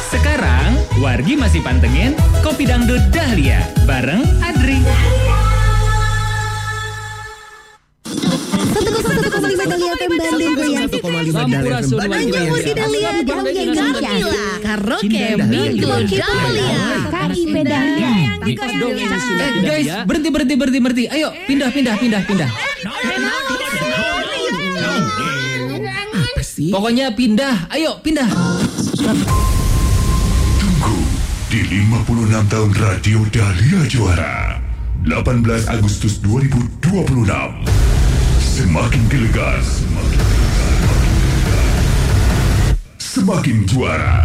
Sekarang, wargi masih pantengin Kopi Dangdut Dahlia bareng Adri. 1,5 Dahlia FM Bandung Goyang. 1,5 Dahlia FM Bandung. Wargi Dahlia Indonesia. Karaoke Minggu Dahlia. KIP Dahlia. Guys, berhenti. Ayo, pindah. Apa sih? Pokoknya pindah, ayo pindah. Tunggu di 56 tahun Radio Dahlia Juara. 18 Agustus 2026. Semakin gelegar, semakin juara.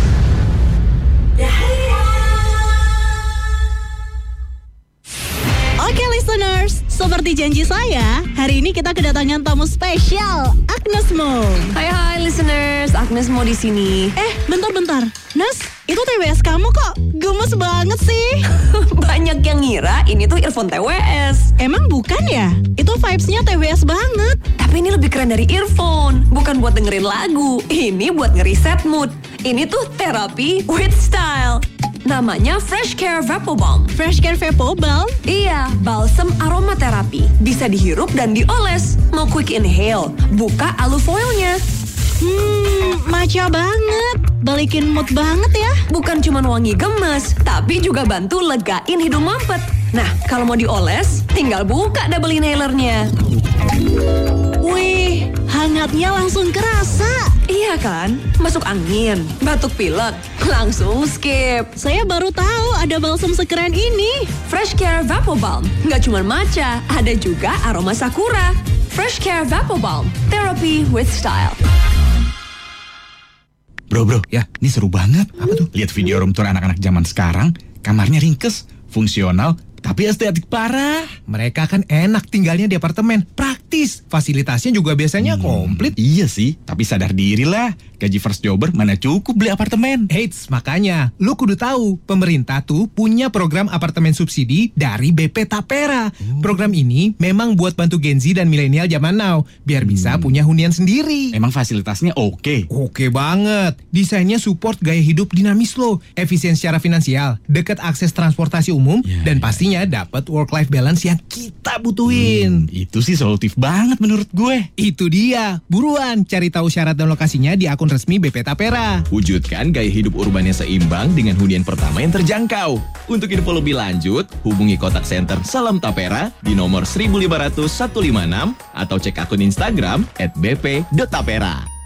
Oke listeners, seperti janji saya, hari ini kita kedatangan tamu spesial, Agnes Mo. Hai listeners, Agnes Mo di sini. Bentar. Nes, itu TWS kamu kok gemes banget sih. Banyak yang ngira ini tuh earphone TWS. Emang bukan ya? Itu vibes-nya TWS banget. Tapi ini lebih keren dari earphone. Bukan buat dengerin lagu, ini buat ngeriset mood. Ini tuh terapi with style. Namanya Fresh Care Vapor Balm. Fresh Care Vapor Balm? Iya, balsem aromaterapi. Bisa dihirup dan dioles. Mau quick inhale, buka alufoilnya. Maca banget. Balikin mood banget ya. Bukan cuma wangi gemes, tapi juga bantu legain hidung mampet. Nah, kalau mau dioles, tinggal buka double inhalernya. Wih, hangatnya langsung kerasa. Iya kan? Masuk angin, batuk pilek, langsung skip. Saya baru tahu ada balsam sekeren ini. Fresh Care Vapor Balm. Nggak cuma matcha, ada juga aroma sakura. Fresh Care Vapor Balm. Therapy with style. Bro, ya, ini seru banget. Apa tuh? Lihat video room tour anak-anak zaman sekarang, kamarnya ringkes, fungsional, tapi estetik parah. Mereka kan enak tinggalnya di apartemen, praktis. Fasilitasnya juga biasanya komplit. Iya sih, tapi sadar diri lah. Gaji first jobber mana cukup beli apartemen. Eits, makanya lu kudu tahu, pemerintah tuh punya program apartemen subsidi dari BP Tapera. Program ini memang buat bantu Gen Z dan milenial zaman now, biar bisa punya hunian sendiri. Emang fasilitasnya oke? Oke banget. Desainnya support gaya hidup dinamis lo, efisien secara finansial, dekat akses transportasi umum, dan pastinya dapat work-life balance yang kita butuhin. Itu sih solutif banget menurut gue. Itu dia. Buruan cari tahu syarat dan lokasinya di akun resmi BP Tapera. Wujudkan gaya hidup urban yang seimbang dengan hunian pertama yang terjangkau. Untuk info lebih lanjut, hubungi kontak center Salam Tapera di nomor 1500156 atau cek akun Instagram @bp.tapera.